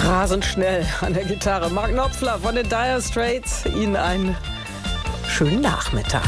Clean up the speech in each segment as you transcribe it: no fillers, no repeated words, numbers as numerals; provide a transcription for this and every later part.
Rasend schnell an der Gitarre. Mark Knopfler von den Dire Straits. Ihnen einen schönen Nachmittag.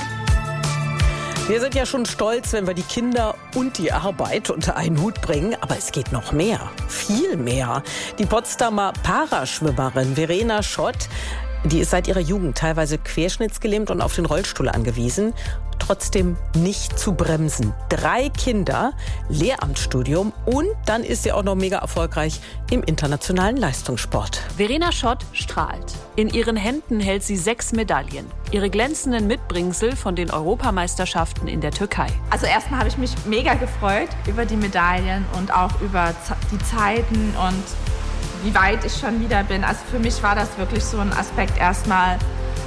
Wir sind ja schon stolz, wenn wir die Kinder und die Arbeit unter einen Hut bringen. Aber es geht noch mehr, viel mehr. Die Potsdamer Paraschwimmerin Verena Schott, die ist seit ihrer Jugend teilweise querschnittsgelähmt und auf den Rollstuhl angewiesen. Trotzdem nicht zu bremsen. 3 Kinder, Lehramtsstudium und dann ist sie auch noch mega erfolgreich im internationalen Leistungssport. Verena Schott strahlt. In ihren Händen hält sie 6 Medaillen. Ihre glänzenden Mitbringsel von den Europameisterschaften in der Türkei. Also erstmal habe ich mich mega gefreut über die Medaillen und auch über die Zeiten und wie weit ich schon wieder bin. Also für mich war das wirklich so ein Aspekt erstmal,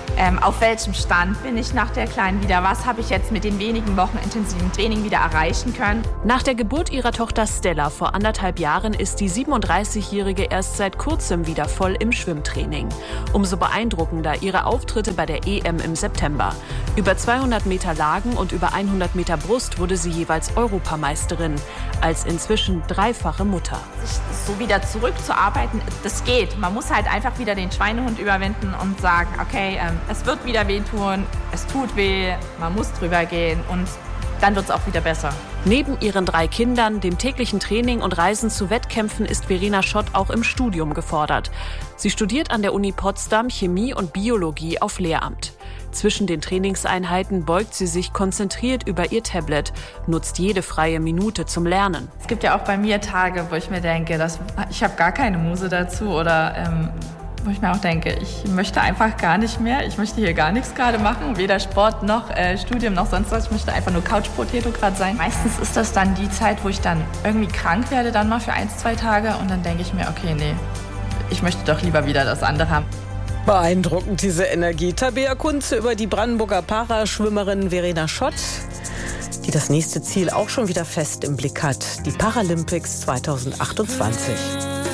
auf welchem Stand bin ich nach der Kleinen wieder? Was habe ich jetzt mit den wenigen Wochen intensiven Training wieder erreichen können? Nach der Geburt ihrer Tochter Stella vor 1,5 Jahren ist die 37-Jährige erst seit kurzem wieder voll im Schwimmtraining. Umso beeindruckender ihre Auftritte bei der EM im September. Über 200 Meter Lagen und über 100 Meter Brust wurde sie jeweils Europameisterin. Als inzwischen 3-fache Mutter. So wieder zurückzuarbeiten, das geht. Man muss halt einfach wieder den Schweinehund überwinden und sagen, okay, es wird wieder wehtun, es tut weh, man muss drüber gehen und dann wird es auch wieder besser. Neben ihren 3 Kindern, dem täglichen Training und Reisen zu Wettkämpfen ist Verena Schott auch im Studium gefordert. Sie studiert an der Uni Potsdam Chemie und Biologie auf Lehramt. Zwischen den Trainingseinheiten beugt sie sich konzentriert über ihr Tablet, nutzt jede freie Minute zum Lernen. Es gibt ja auch bei mir Tage, wo ich mir denke, ich habe gar keine Muse dazu oder wo ich mir auch denke, ich möchte einfach gar nicht mehr. Ich möchte hier gar nichts gerade machen, weder Sport noch Studium noch sonst was. Ich möchte einfach nur Couch-Potato gerade sein. Meistens ist das dann die Zeit, wo ich dann irgendwie krank werde, dann mal für 1-2 Tage und dann denke ich mir, okay, nee, ich möchte doch lieber wieder das andere haben. Beeindruckend, diese Energie. Tabea Kunze über die Brandenburger Paraschwimmerin Verena Schott, die das nächste Ziel auch schon wieder fest im Blick hat. Die Paralympics 2028.